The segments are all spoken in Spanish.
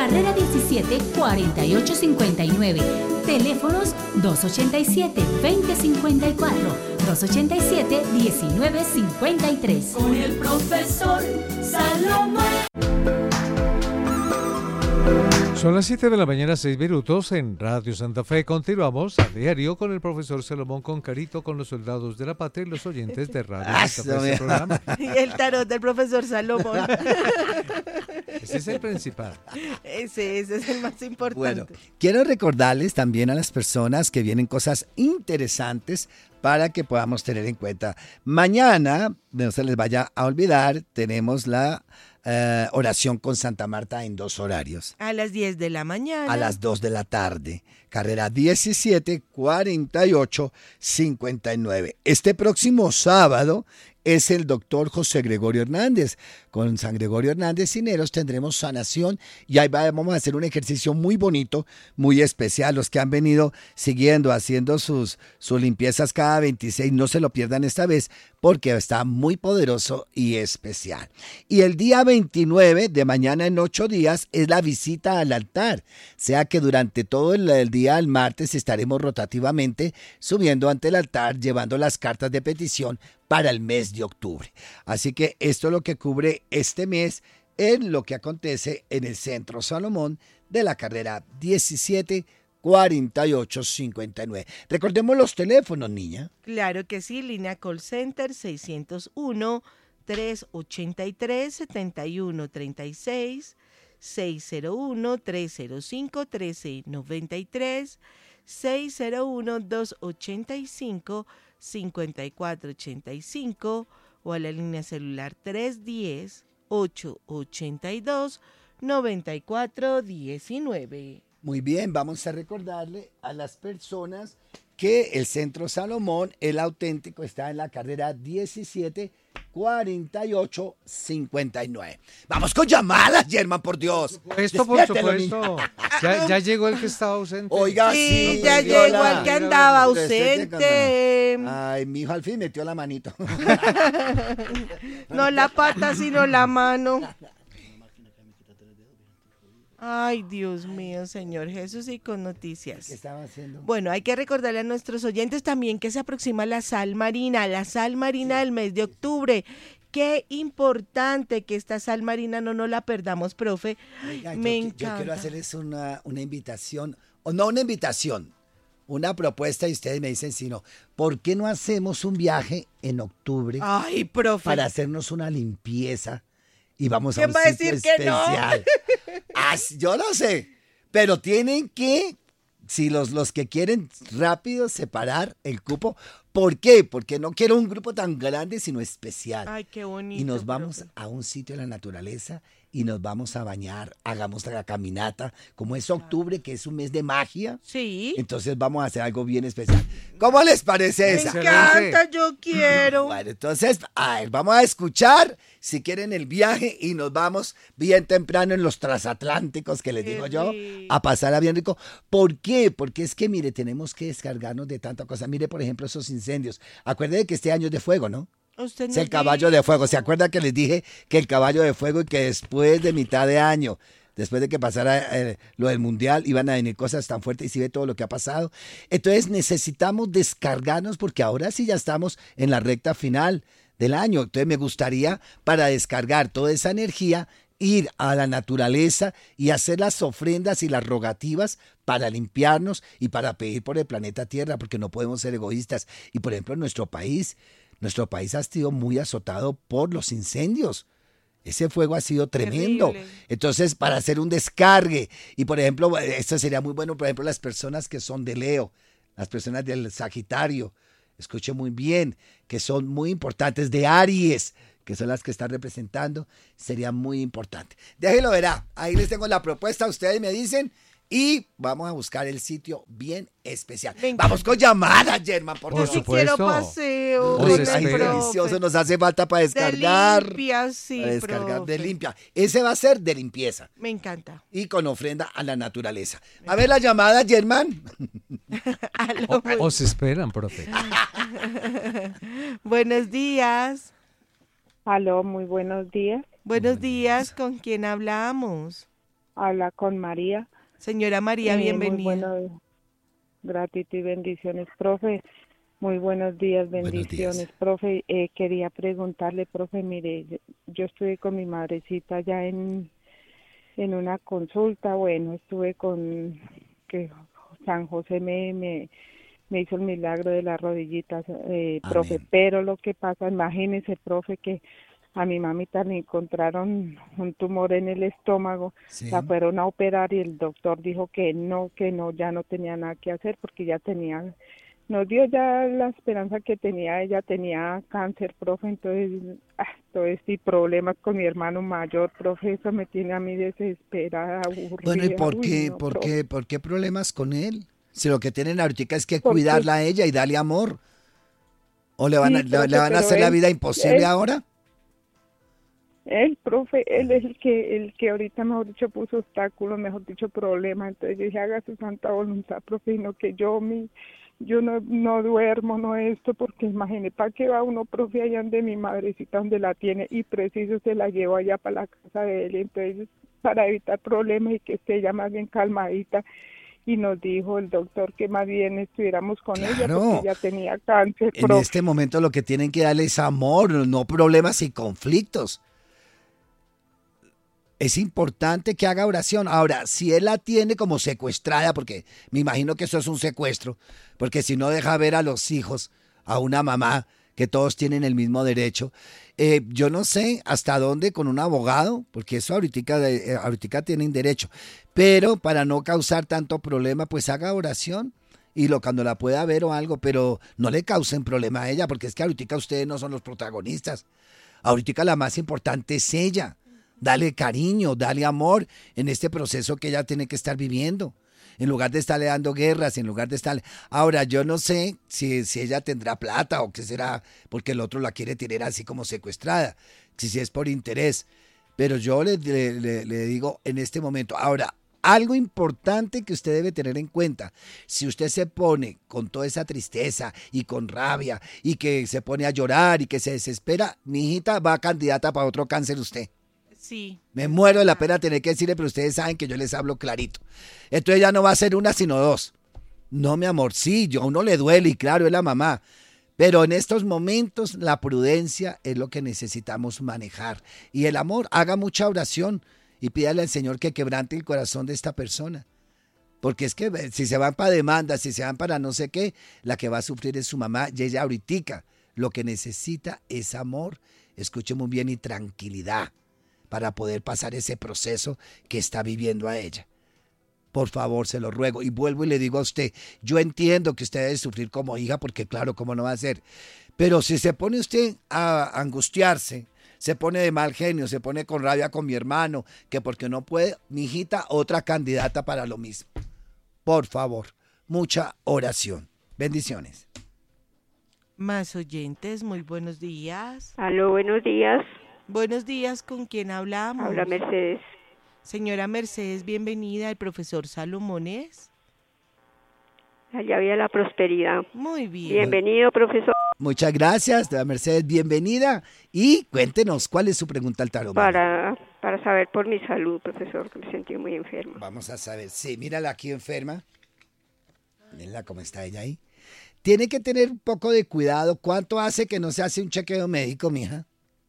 carrera 17, 4859. Teléfonos 287-2054, 287-1953. Con el profesor Salomón. Son las 7 de la mañana, 6 minutos en Radio Santa Fe. Continuamos a diario con el profesor Salomón con Carito, con los soldados de la patria y los oyentes de Radio Santa Fe. Este programa. Y el tarot del profesor Salomón. Ese es el principal. Ese es el más importante. Bueno, quiero recordarles también a las personas que vienen cosas interesantes para que podamos tener en cuenta. Mañana, no se les vaya a olvidar, tenemos la oración con Santa Marta en 2 horarios. A las 10 de la mañana. A las 2 de la tarde. Carrera 17, 48, 59. Este próximo sábado es el doctor José Gregorio Hernández. Con San Gregorio Hernández Cineros tendremos sanación y ahí vamos a hacer un ejercicio muy bonito, muy especial. Los que han venido siguiendo, haciendo sus limpiezas cada 26, no se lo pierdan esta vez porque está muy poderoso y especial. Y el día 29 de mañana en 8 días es la visita al altar. O sea que durante todo el día, el martes, estaremos rotativamente subiendo ante el altar, llevando las cartas de petición para el mes de octubre. Así que esto es lo que cubre este mes en lo que acontece en el Centro Salomón de la carrera 17 48 59. Recordemos los teléfonos, niña. Claro que sí, línea call center 601 383 7136, 601 305 1393, 601 285 5485 o a la línea celular 310-882-9419. Muy bien, vamos a recordarle a las personas que el Centro Salomón, el auténtico, está en la carrera 17 48 59. Vamos con llamadas, Germán, por Dios. Esto, por supuesto. Ya llegó el que estaba ausente. Oiga, sí, ya llegó el que andaba ausente. Ay, mi hijo al fin metió la manito. No la pata, sino la mano. Ay, Dios mío, Señor Jesús, y con noticias. ¿Qué estaba haciendo? Bueno, hay que recordarle a nuestros oyentes también que se aproxima la sal marina del mes de octubre. Qué importante que esta sal marina no nos la perdamos, profe. Oiga, Me yo encanta. quiero hacerles una invitación, o no una invitación, una propuesta y ustedes me dicen si no. ¿Por qué no hacemos un viaje en octubre? Ay, profe. Para hacernos una limpieza y vamos a ¿Quién un va a sitio decir que no? especial. Yo no sé, pero tienen que, si los que quieren rápido separar el cupo. ¿Por qué? Porque no quiero un grupo tan grande, sino especial. Ay, qué bonito. Y nos vamos profe. a un sitio de la naturaleza y nos vamos a bañar, hagamos la caminata, como es octubre, que es un mes de magia. Sí. Entonces vamos a hacer algo bien especial. ¿Cómo les parece Me esa? encanta, yo quiero. Bueno, entonces, a ver, vamos a escuchar, si quieren, el viaje y nos vamos bien temprano en los transatlánticos, que les Qué digo yo, rico. a pasarla bien rico. ¿Por qué? Porque es que, mire, tenemos que descargarnos de tanta cosa. Mire, por ejemplo, esos incendios. Acuérdense que este año es de fuego, ¿no? Usted Es el caballo de fuego. ¿Se acuerdan que les dije que el caballo de fuego y que después de mitad de año, después de que pasara lo del mundial, iban a venir cosas tan fuertes y si ve todo lo que ha pasado? Entonces necesitamos descargarnos porque ahora sí ya estamos en la recta final del año. Entonces me gustaría, para descargar toda esa energía, ir a la naturaleza y hacer las ofrendas y las rogativas para limpiarnos y para pedir por el planeta Tierra, porque no podemos ser egoístas. Y por ejemplo, nuestro país ha sido muy azotado por los incendios. Ese fuego ha sido tremendo. Terrible. Entonces, para hacer un descargue, y por ejemplo, esto sería muy bueno, por ejemplo, las personas que son de Leo, las personas del Sagitario, escuche muy bien, que son muy importantes, de Aries, que son las que están representando, sería muy importante. Déjelo verá, ahí les tengo la propuesta, ustedes me dicen, y vamos a buscar el sitio bien especial. Vamos con llamadas, Germán, por Por Dios. supuesto. Quiero paseo. Os con el espero. Ay, profe. delicioso, nos hace falta para descargar. De limpia, sí, Para descargar profe. de limpia. Ese va a ser de limpieza Me encanta. y con ofrenda a la naturaleza. A ver la llamada, Germán. Aló, Os esperan, profe. buenos días. Aló, muy buenos días. Buenos días, ¿con quién hablamos? Habla con María. Señora María, bienvenida. Muy bueno, gratitud y bendiciones, profe. Muy buenos días, bendiciones, profe. Quería preguntarle, profe, mire, yo estuve con mi madrecita ya en una consulta. Bueno, estuve con que San José me hizo el milagro de las rodillitas, profe. Pero lo que pasa, imagínese, profe, que a mi mamita le encontraron un tumor en el estómago, la fueron a operar y el doctor dijo que no, ya no tenía nada que hacer porque ya tenía, nos dio ya la esperanza que tenía, ella tenía cáncer, profe. Entonces, y problemas con mi hermano mayor, profe, eso me tiene a mí desesperada, aburrida. Bueno, ¿y por qué problemas con él? Si lo que tienen ahorita es que cuidarla a ella y darle amor. ¿O le van a hacer la vida imposible ahora? El profe, él es el que ahorita, mejor dicho, puso obstáculos, mejor dicho, problemas. Entonces yo dije, haga su santa voluntad, profe, sino que yo no duermo, no esto, porque imagínese, ¿para qué va uno, profe, allá donde mi madrecita, donde la tiene, y preciso se la llevo allá para la casa de él? Entonces, para evitar problemas y que esté ella más bien calmadita. Y nos dijo el doctor que más bien estuviéramos con ella porque ella tenía cáncer. En este momento lo que tienen que darle es amor, no problemas y conflictos. Es importante que haga oración. Ahora, si él la tiene como secuestrada, porque me imagino que eso es un secuestro, porque si no deja ver a los hijos, a una mamá, que todos tienen el mismo derecho, yo no sé hasta dónde con un abogado, porque eso ahorita tienen derecho, pero para no causar tanto problema, pues haga oración y cuando la pueda ver o algo, pero no le causen problema a ella, porque es que ahorita ustedes no son los protagonistas. Ahorita la más importante es ella. Dale cariño, dale amor en este proceso que ella tiene que estar viviendo. En lugar de estarle dando guerras, en lugar de estarle... Ahora, yo no sé si ella tendrá plata o qué será, porque el otro la quiere tener así como secuestrada, si es por interés. Pero yo le digo en este momento, ahora, algo importante que usted debe tener en cuenta, si usted se pone con toda esa tristeza y con rabia y que se pone a llorar y que se desespera, mi hijita va candidata para otro cáncer usted. Sí. Me muero de la pena tener que decirle, pero ustedes saben que yo les hablo clarito. Entonces ya no va a ser una, sino dos. No, mi amor, sí, a uno le duele y claro, es la mamá. Pero en estos momentos la prudencia es lo que necesitamos manejar. Y el amor, haga mucha oración y pídale al Señor que quebrante el corazón de esta persona. Porque es que si se van para demandas, si se van para no sé qué, la que va a sufrir es su mamá y ella ahorita lo que necesita es amor, escuche muy bien, y tranquilidad, para poder pasar ese proceso que está viviendo a ella. Por favor, se lo ruego. Y vuelvo y le digo a usted, yo entiendo que usted debe sufrir como hija, porque claro, ¿cómo no va a ser? Pero si se pone usted a angustiarse, se pone de mal genio, se pone con rabia con mi hermano, que porque no puede, mi hijita, otra candidata para lo mismo. Por favor, mucha oración. Bendiciones. Más oyentes, muy buenos días. Aló, buenos días. Buenos días, ¿con quién hablamos? Habla Mercedes. Señora Mercedes, bienvenida. ¿El profesor Salomón es? Allá había la prosperidad. Muy bien. Bienvenido, profesor. Muchas gracias, Mercedes, bienvenida. Y cuéntenos, ¿cuál es su pregunta al tarot? Para saber por mi salud, profesor, que me sentí muy enferma. Vamos a saber. Sí, mírala aquí enferma. Mírala cómo está ella ahí. Tiene que tener un poco de cuidado. ¿Cuánto hace que no se hace un chequeo médico, mija?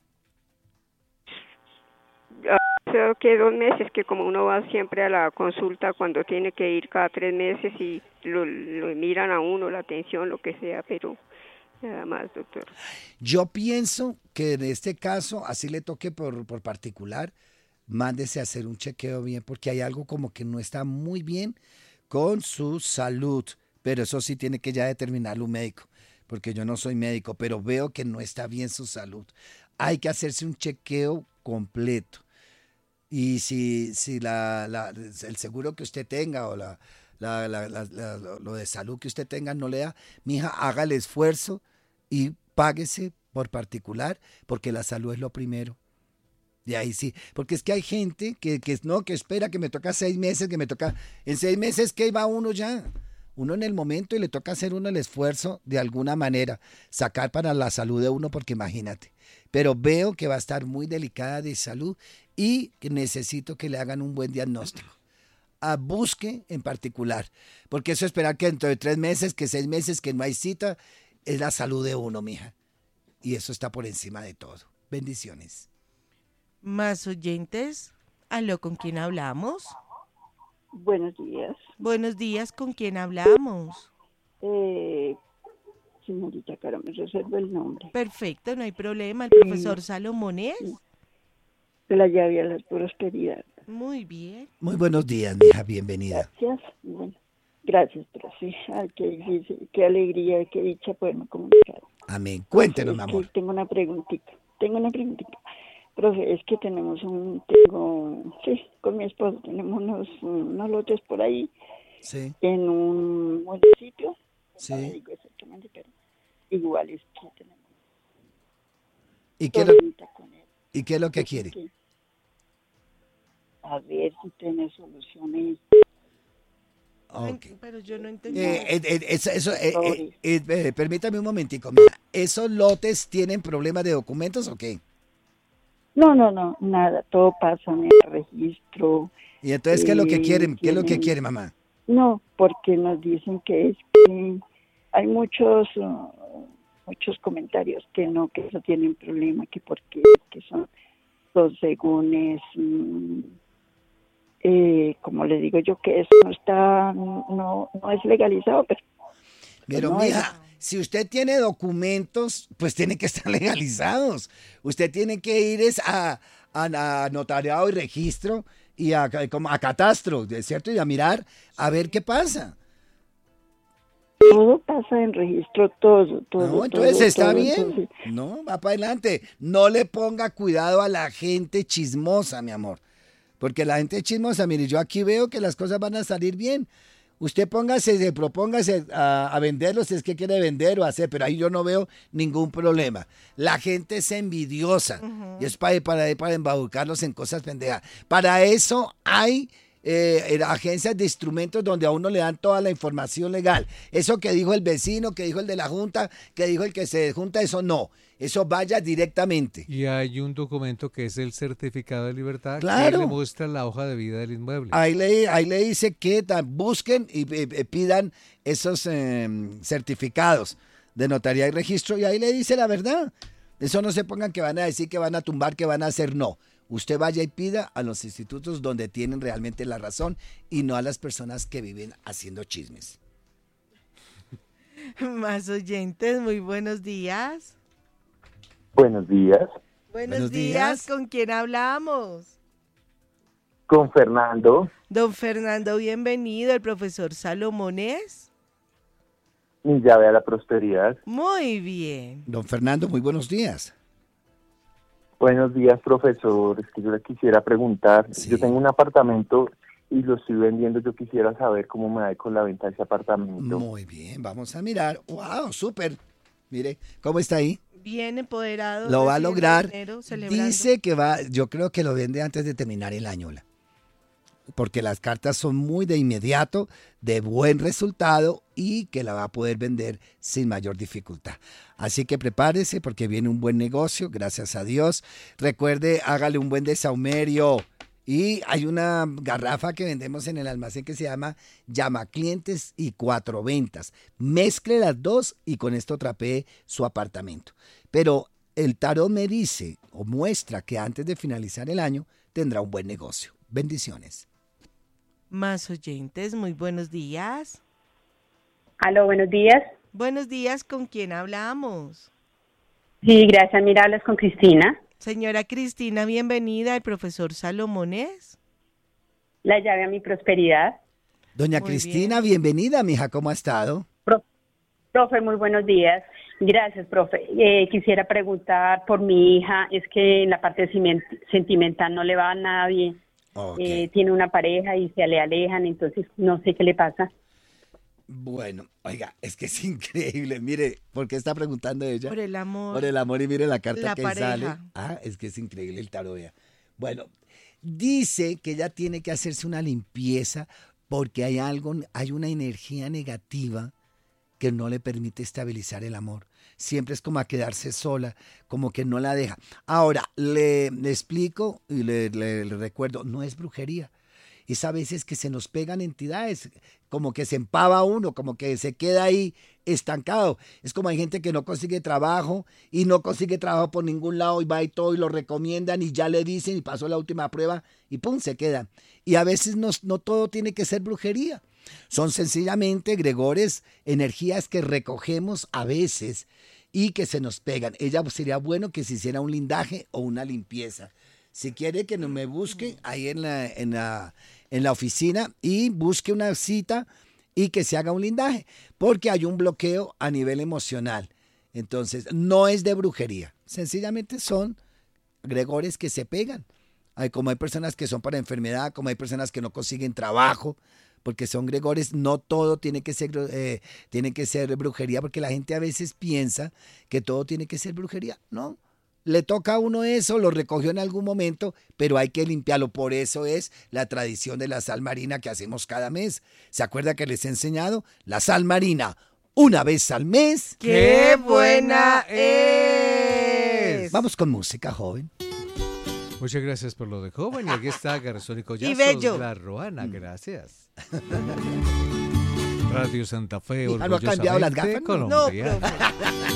Creo que 2 meses, que como uno va siempre a la consulta cuando tiene que ir cada 3 meses y lo miran a uno, la atención, lo que sea, pero nada más, doctor. Yo pienso que en este caso, así le toque por particular, mándese a hacer un chequeo bien, porque hay algo como que no está muy bien con su salud, pero eso sí tiene que ya determinarlo un médico, porque yo no soy médico, pero veo que no está bien su salud. Hay que hacerse un chequeo completo. Y si el seguro que usted tenga o lo de salud que usted tenga no le da, mija, haga el esfuerzo y páguese por particular, porque la salud es lo primero. De ahí sí, porque es que hay gente que espera que me toca 6 meses, en 6 meses que va uno ya. Uno en el momento y le toca hacer uno el esfuerzo de alguna manera, sacar para la salud de uno, porque imagínate. Pero veo que va a estar muy delicada de salud y que necesito que le hagan un buen diagnóstico. Busque en particular, porque eso esperar que dentro de 3 meses, que 6 meses, que no hay cita, es la salud de uno, mija. Y eso está por encima de todo. Bendiciones. Más oyentes. ¿Aló, con quién hablamos? Buenos días. Buenos días, ¿con quién hablamos? Señorita Caro, me reservo el nombre. Perfecto, no hay problema. ¿El profesor Salomones? De la llave a la prosperidad. Muy bien. Muy buenos días, mija, bienvenida. Gracias. Bueno, gracias, profe. Ay, qué alegría, qué dicha poderme comunicar. Amén. Cuéntenos, mi Profe, amor. tengo una preguntita. Profe, es que tenemos con mi esposo tenemos unos lotes por ahí. Sí. En un municipio. Sí. No digo exactamente, pero igual es que tenemos. ¿Y qué es lo que quiere? A ver si tiene soluciones. Okay. Pero yo no entendí. Permítame un momentico. Mira, ¿esos lotes tienen problemas de documentos o qué? No, nada. Todo pasa en el registro. ¿Y entonces qué es lo que quieren? ¿Qué es lo que quiere, mamá? No, porque nos dicen que hay muchos comentarios que eso tienen problema, que porque que son según es como le digo yo, que eso no es legalizado, pero no mija, si usted tiene documentos, pues tiene que estar legalizados. Usted tiene que ir a notariado y registro y a catastro, ¿cierto? Y a mirar a ver qué pasa. Todo pasa en registro, todo. No, entonces está bien. Entonces... No, va para adelante. No le ponga cuidado a la gente chismosa, mi amor. Porque la gente chismosa, mire, yo aquí veo que las cosas van a salir bien. Usted propóngase a venderlos si es que quiere vender o hacer, pero ahí yo no veo ningún problema. La gente es envidiosa y es para embaucarlos en cosas pendejas. Para eso hay agencias de instrumentos donde a uno le dan toda la información legal. Eso que dijo el vecino, que dijo el de la junta, que dijo el que se junta, eso no. Eso vaya directamente. Y hay un documento que es el certificado de libertad, claro, que le muestra la hoja de vida del inmueble. Ahí le dice que busquen y pidan esos certificados de notaría y registro, y ahí le dice la verdad. Eso no se pongan que van a decir, que van a tumbar, que van a hacer, no. Usted vaya y pida a los institutos donde tienen realmente la razón y no a las personas que viven haciendo chismes. Más oyentes, muy buenos días. Buenos días. Buenos días, ¿con quién hablamos? Con Fernando. Don Fernando, bienvenido, el profesor Salomones. Mi llave a la prosperidad. Muy bien. Don Fernando, muy buenos días. Buenos días, profesor. Es que yo le quisiera preguntar. Sí. Yo tengo un apartamento y lo estoy vendiendo. Yo quisiera saber cómo me va con la venta de ese apartamento. Muy bien, vamos a mirar. ¡Wow! ¡Súper! Mire, ¿cómo está ahí? Bien empoderado. Lo va a lograr. Dice que yo creo que lo vende antes de terminar el año. Porque las cartas son muy de inmediato, de buen resultado y que la va a poder vender sin mayor dificultad. Así que prepárese porque viene un buen negocio, gracias a Dios. Recuerde, hágale un buen desahumerio. Y hay una garrafa que vendemos en el almacén que se llama Llama Clientes y 4 Ventas. Mezcle las dos y con esto trapee su apartamento. Pero el tarot me dice o muestra que antes de finalizar el año tendrá un buen negocio. Bendiciones. Más oyentes, muy buenos días. Aló, buenos días. Buenos días, ¿con quién hablamos? Sí, gracias. Mira, hablas con Cristina. Señora Cristina, bienvenida al profesor Salomones. La llave a mi prosperidad. Doña muy Cristina, bien. Bienvenida, mija, ¿cómo ha estado? Profe, muy buenos días. Gracias, profe. Quisiera preguntar por mi hija, es que en la parte sentimental no le va nada bien. Okay. Tiene una pareja y se le alejan, entonces no sé qué le pasa. Bueno, oiga, es que es increíble. Mire, ¿por qué está preguntando ella? Por el amor. Por el amor y mire la carta que pareja. Sale. Es que es increíble el tarot. Bueno, dice que ella tiene que hacerse una limpieza porque hay una energía negativa que no le permite estabilizar el amor. siempre es como a quedarse sola, como que no la deja. Ahora, le explico y le recuerdo, no es brujería. Es a veces que se nos pegan entidades, como que se empava uno, como que se queda ahí estancado. Es como hay gente que no consigue trabajo y no consigue trabajo por ningún lado y va y todo y lo recomiendan y ya le dicen y pasó la última prueba y pum, se queda. Y a veces no todo tiene que ser brujería. Son sencillamente egregores, energías que recogemos a veces y que se nos pegan. Ella sería bueno que se hiciera un lindaje o una limpieza. Si quiere que me busque ahí en la oficina y busque una cita y que se haga un lindaje, porque hay un bloqueo a nivel emocional. Entonces, no es de brujería, sencillamente son egregores que se pegan. Como hay personas que son para enfermedad, como hay personas que no consiguen trabajo, porque son egregores, no todo tiene que ser brujería, porque la gente a veces piensa que todo tiene que ser brujería, ¿no? Le toca a uno eso, lo recogió en algún momento, pero hay que limpiarlo. Por eso es la tradición de la sal marina que hacemos cada mes. ¿Se acuerda que les he enseñado? La sal marina, una vez al mes. ¡Qué buena es! Vamos con música, joven. Muchas gracias por lo de joven. Y aquí está Garzón y Collazos, bello. la Roana, gracias. Radio Santa Fe, ¿No ha cambiado las gafas? colombiana. No, profe.